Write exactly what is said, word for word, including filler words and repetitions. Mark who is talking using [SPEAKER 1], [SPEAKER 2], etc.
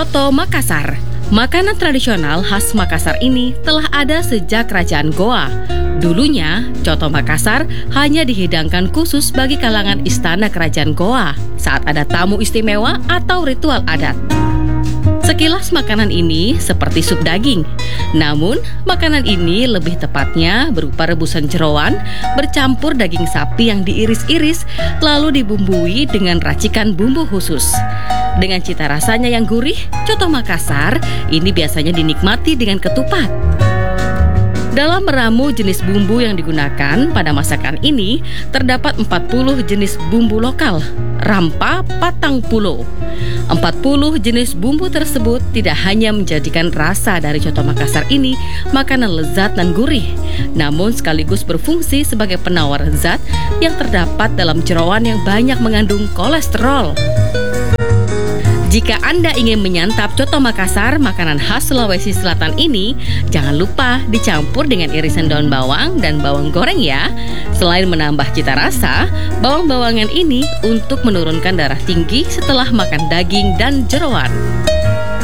[SPEAKER 1] Coto Makassar. Makanan tradisional khas Makassar ini telah ada sejak Kerajaan Goa. Dulunya, Coto Makassar hanya dihidangkan khusus bagi kalangan istana Kerajaan Goa saat ada tamu istimewa atau ritual adat. Sekilas makanan ini seperti sup daging, namun makanan ini lebih tepatnya berupa rebusan jeroan bercampur daging sapi yang diiris-iris lalu dibumbui dengan racikan bumbu khusus. Dengan cita rasanya yang gurih, Coto Makassar ini biasanya dinikmati dengan ketupat. Dalam meramu jenis bumbu yang digunakan pada masakan ini, terdapat empat puluh jenis bumbu lokal, rampa patang pulo. empat puluh jenis bumbu tersebut tidak hanya menjadikan rasa dari Coto Makassar ini makanan lezat dan gurih, namun sekaligus berfungsi sebagai penawar zat yang terdapat dalam jeroan yang banyak mengandung kolesterol. Jika Anda ingin menyantap Coto Makassar, makanan khas Sulawesi Selatan ini, jangan lupa dicampur dengan irisan daun bawang dan bawang goreng ya. Selain menambah cita rasa, bawang-bawangan ini untuk menurunkan darah tinggi setelah makan daging dan jeroan.